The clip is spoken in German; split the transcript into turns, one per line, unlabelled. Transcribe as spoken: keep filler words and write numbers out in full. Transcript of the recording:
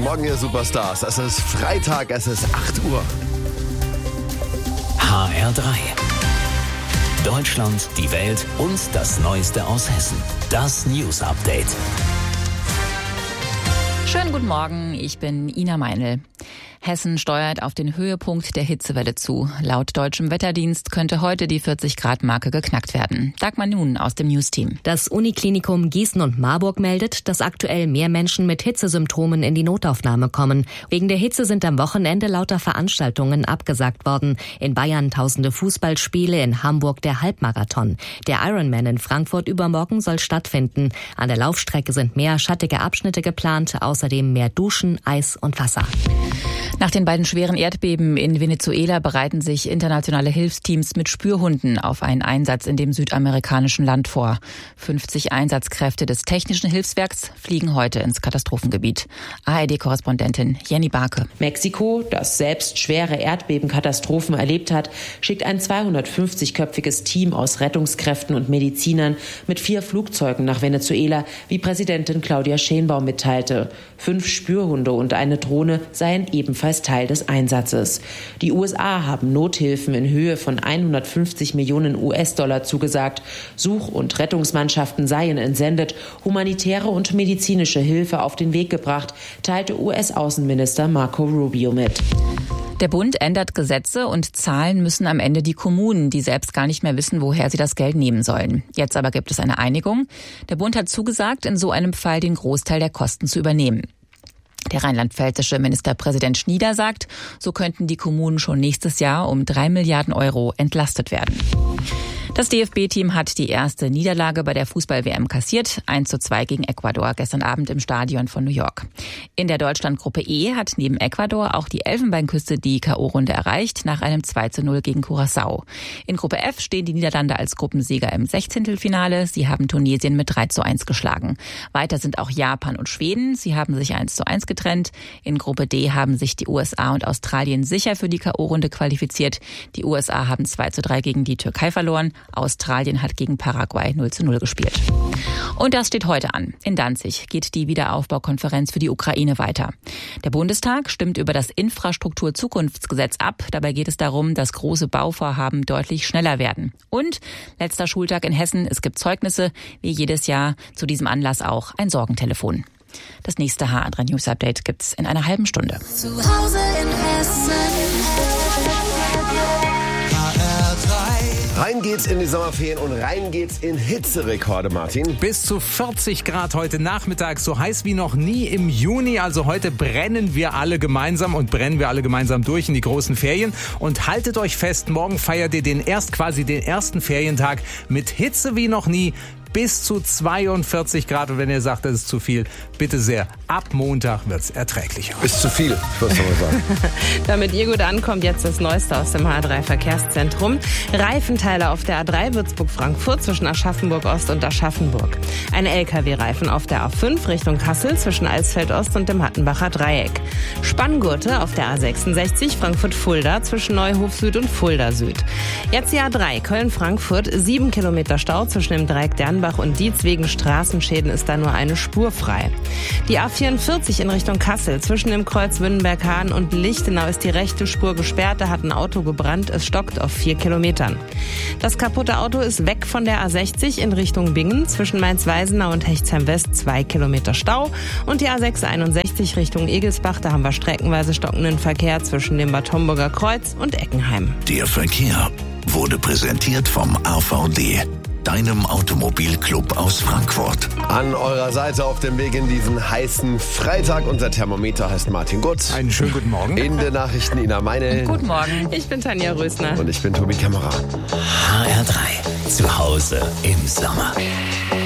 Morgen, ihr Superstars. Es ist Freitag, es ist acht Uhr.
H R drei. Deutschland, die Welt und das Neueste aus Hessen. Das News Update.
Schönen guten Morgen, ich bin Ina Meinl. Hessen steuert auf den Höhepunkt der Hitzewelle zu. Laut deutschem Wetterdienst könnte heute die vierzig-Grad-Marke geknackt werden. Dagmar Nun aus dem News-Team.
Das Uniklinikum Gießen und Marburg meldet, dass aktuell mehr Menschen mit Hitzesymptomen in die Notaufnahme kommen. Wegen der Hitze sind am Wochenende lauter Veranstaltungen abgesagt worden. In Bayern tausende Fußballspiele, in Hamburg der Halbmarathon. Der Ironman in Frankfurt übermorgen soll stattfinden. An der Laufstrecke sind mehr schattige Abschnitte geplant, außerdem mehr Duschen, Eis und Wasser.
Nach den beiden schweren Erdbeben in Venezuela bereiten sich internationale Hilfsteams mit Spürhunden auf einen Einsatz in dem südamerikanischen Land vor. fünfzig Einsatzkräfte des Technischen Hilfswerks fliegen heute ins Katastrophengebiet. A R D-Korrespondentin Jenny Barke.
Mexiko, das selbst schwere Erdbebenkatastrophen erlebt hat, schickt ein zweihundertfünfzigköpfiges Team aus Rettungskräften und Medizinern mit vier Flugzeugen nach Venezuela, wie Präsidentin Claudia Sheinbaum mitteilte. Fünf Spürhunde und eine Drohne seien ebenfalls Teil des Einsatzes. Die U S A haben Nothilfen in Höhe von hundertfünfzig Millionen U S-Dollar zugesagt. Such- und Rettungsmannschaften seien entsendet, humanitäre und medizinische Hilfe auf den Weg gebracht, teilte U S-Außenminister Marco Rubio mit.
Der Bund ändert Gesetze und zahlen müssen am Ende die Kommunen, die selbst gar nicht mehr wissen, woher sie das Geld nehmen sollen. Jetzt aber gibt es eine Einigung. Der Bund hat zugesagt, in so einem Fall den Großteil der Kosten zu übernehmen. Der rheinland-pfälzische Ministerpräsident Schnieder sagt, so könnten die Kommunen schon nächstes Jahr um drei Milliarden Euro entlastet werden. Das D F B-Team hat die erste Niederlage bei der Fußball-W M kassiert, eins zu zwei gegen Ecuador, gestern Abend im Stadion von New York. In der Deutschlandgruppe E hat neben Ecuador auch die Elfenbeinküste die K O-Runde erreicht, nach einem zwei zu null gegen Curaçao. In Gruppe F stehen die Niederlande als Gruppensieger im Sechzehntelfinale. Sie haben Tunesien mit drei zu eins geschlagen. Weiter sind auch Japan und Schweden. Sie haben sich eins zu eins getrennt. In Gruppe D haben sich die U S A und Australien sicher für die K O-Runde qualifiziert. Die U S A haben zwei zu drei gegen die Türkei verloren. Australien hat gegen Paraguay null zu null gespielt. Und das steht heute an. In Danzig geht die Wiederaufbaukonferenz für die Ukraine weiter. Der Bundestag stimmt über das Infrastrukturzukunftsgesetz ab. Dabei geht es darum, dass große Bauvorhaben deutlich schneller werden. Und letzter Schultag in Hessen. Es gibt Zeugnisse, wie jedes Jahr zu diesem Anlass auch ein Sorgentelefon. Das nächste H R drei News Update gibt's in einer halben Stunde.
Zu Hause in Hessen.
Rein geht's in die Sommerferien und rein geht's in Hitzerekorde, Martin.
Bis zu vierzig Grad heute Nachmittag, so heiß wie noch nie im Juni. Also heute brennen wir alle gemeinsam und brennen wir alle gemeinsam durch in die großen Ferien. Und haltet euch fest, morgen feiert ihr den erst quasi den ersten Ferientag mit Hitze wie noch nie. Bis zu zweiundvierzig Grad. Und wenn ihr sagt, das ist zu viel, bitte sehr, ab Montag wird's erträglicher.
Ist zu viel, was soll man sagen.
Damit ihr gut ankommt, jetzt das Neueste aus dem H drei Verkehrszentrum. Reifenteile auf der A drei Würzburg-Frankfurt zwischen Aschaffenburg-Ost und Aschaffenburg. Ein L K W-Reifen auf der A fünf Richtung Kassel zwischen Alsfeld-Ost und dem Hattenbacher Dreieck. Spanngurte auf der A sechsundsechzig Frankfurt-Fulda zwischen Neuhof Süd und Fulda Süd. Jetzt die A drei Köln-Frankfurt, sieben Kilometer Stau zwischen dem Dreieck Dernbach und Dietz. Wegen Straßenschäden ist da nur eine Spur frei. Die A vierundvierzig in Richtung Kassel zwischen dem Kreuz Wünnenberg-Hahn und Lichtenau ist die rechte Spur gesperrt. Da hat ein Auto gebrannt. Es stockt auf vier Kilometern. Das kaputte Auto ist weg von der A sechzig in Richtung Bingen. Zwischen Mainz-Weisenau und Hechtsheim-West zwei Kilometer Stau. Und die A sechshunderteinundsechzig Richtung Egelsbach. Da haben wir streckenweise stockenden Verkehr zwischen dem Bad Homburger Kreuz und Eckenheim.
Der Verkehr wurde präsentiert vom A V D, deinem Automobilclub aus Frankfurt.
An eurer Seite auf dem Weg in diesen heißen Freitag. Unser Thermometer heißt Martin Gutz.
Einen schönen guten Morgen.
In den Nachrichten Ina Meinl.
Guten Morgen.
Ich bin Tanja Rösner.
Und ich bin Tobi Kämmerer.
H R drei. Zu Hause im Sommer.